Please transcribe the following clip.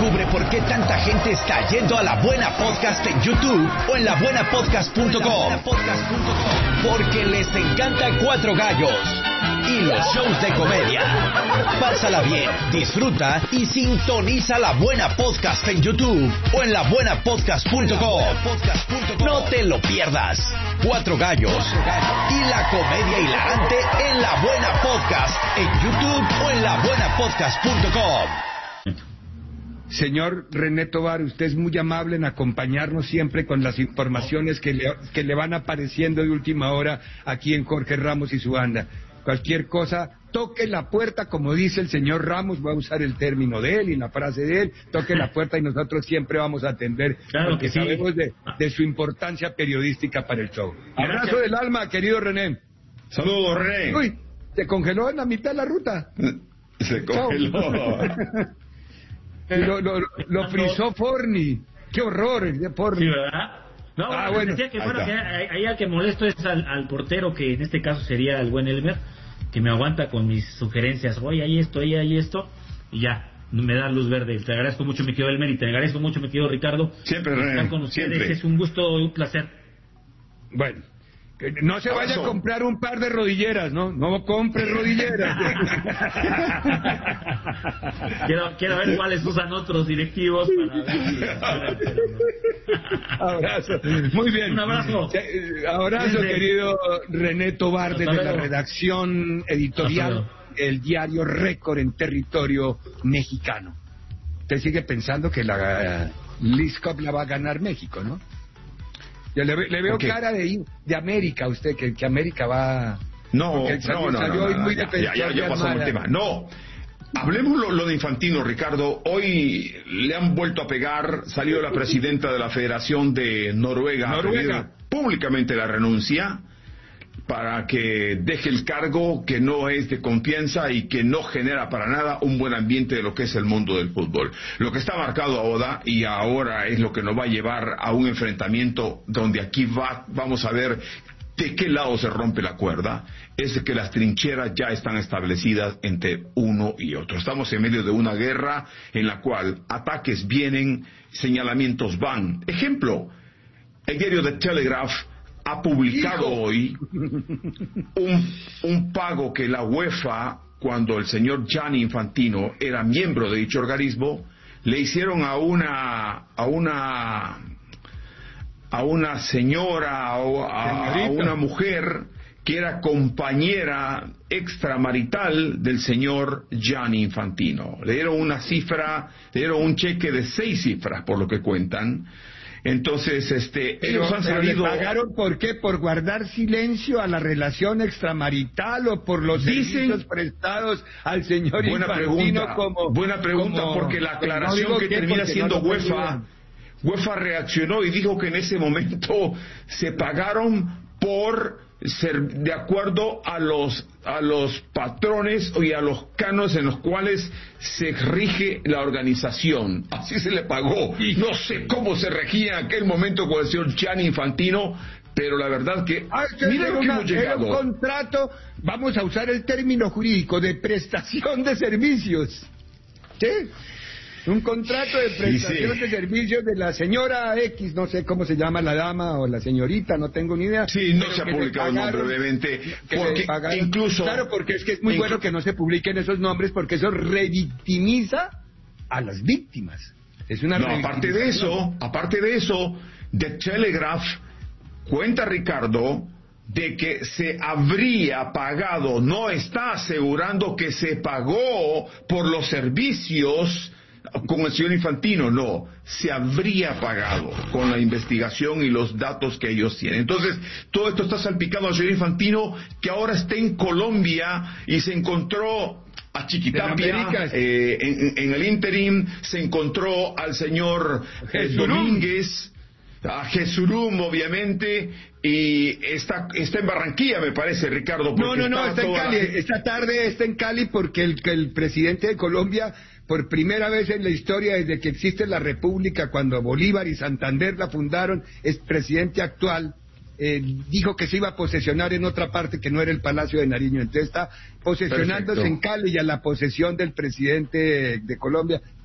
Descubre por qué tanta gente está yendo a La Buena Podcast en YouTube o en labuenapodcast.com. Porque les encanta Cuatro Gallos y los shows de comedia. Pásala bien, disfruta y sintoniza La Buena Podcast en YouTube o en labuenapodcast.com. No te lo pierdas. Cuatro Gallos y la comedia hilarante en La Buena Podcast en YouTube o en labuenapodcast.com. Señor René Tovar, usted es muy amable en acompañarnos siempre con las informaciones que le van apareciendo de última hora aquí en Jorge Ramos y su banda. Cualquier cosa, toque la puerta, como dice el señor Ramos, voy a usar el término de él y la frase de él, toque la puerta y nosotros siempre vamos a atender, claro, porque que sí. sabemos de su importancia periodística para el show. Abrazo del alma, querido René. Saludos, René. Uy, se congeló en la mitad de la ruta. Se congeló. Lo frizó Forni. Qué horror el de Forni. Sí, ¿verdad? No, bueno, decía que bueno, que ahí al que molesto es al portero, que en este caso sería el buen Elmer, que me aguanta con mis sugerencias. Oye, ahí esto, y ya, me da luz verde. Te agradezco mucho, mi querido Elmer, y te agradezco mucho, mi querido Ricardo. Siempre, René. Estar con ustedes Siempre. es un gusto y un placer. Bueno, que no se vaya a comprar un par de rodilleras, ¿no? No compre rodilleras. quiero ver cuáles usan otros directivos para ver. Abrazo. Muy bien. Un abrazo. Abrazo, querido René Tovar, desde la redacción editorial del diario Récord en territorio mexicano. Usted sigue pensando que la Leagues Cup la va a ganar México, ¿no? Yo le veo cara de América a usted, que América va... No, ya pasamos el tema. No, hablemos lo de Infantino, Ricardo. Hoy le han vuelto a pegar, salió la presidenta de la Federación de Noruega. A pedir públicamente la renuncia para que deje el cargo, que no es de confianza y que no genera para nada un buen ambiente de lo que es el mundo del fútbol. Lo que está marcado ahora es lo que nos va a llevar a un enfrentamiento donde aquí vamos a ver de qué lado se rompe la cuerda. Es que las trincheras ya están establecidas entre uno y otro. Estamos en medio de una guerra en la cual ataques vienen, señalamientos van. Ejemplo, el diario The Telegraph ha publicado hoy un pago que la UEFA, cuando el señor Gianni Infantino era miembro de dicho organismo, le hicieron a una señora o a una mujer que era compañera extramarital del señor Gianni Infantino. Le dieron una cifra, le dieron un cheque de 6 cifras, por lo que cuentan. Entonces, ellos han salido... ¿Le pagaron por qué? ¿Por guardar silencio a la relación extramarital o por los servicios prestados al señor Infantino? Buena pregunta, porque la aclaración que termina siendo UEFA reaccionó y dijo que en ese momento se pagaron por ser de acuerdo a los patrones y a los cánones en los cuales se rige la organización. Así se le pagó. Y no sé cómo se regía en aquel momento con el señor Gianni Infantino, pero la verdad que mira lo que hemos llegado. Era un contrato, vamos a usar el término jurídico, de prestación de servicios. ¿Sí? Un contrato de prestación de servicios de la señora X, no sé cómo se llama la dama o la señorita, no tengo ni idea. Sí, no se ha publicado el nombre, obviamente. Porque incluso... Claro, porque es que es muy bueno que no se publiquen esos nombres, porque eso revictimiza a las víctimas. Es una aparte de eso, The Telegraph cuenta, Ricardo, de que se habría pagado, no está asegurando que se pagó por los servicios con el señor Infantino, no, se habría pagado con la investigación y los datos que ellos tienen. Entonces, todo esto está salpicado al señor Infantino, que ahora está en Colombia y se encontró a Chiquitapia en el interim, se encontró al señor Domínguez, a Jesurum, obviamente, y está en Barranquilla, me parece, Ricardo. No, está en Cali. Esta tarde está en Cali porque el presidente de Colombia, por primera vez en la historia, desde que existe la República, cuando Bolívar y Santander la fundaron, es presidente actual, dijo que se iba a posesionar en otra parte que no era el Palacio de Nariño. Entonces está posesionándose en Cali y a la posesión del presidente de Colombia.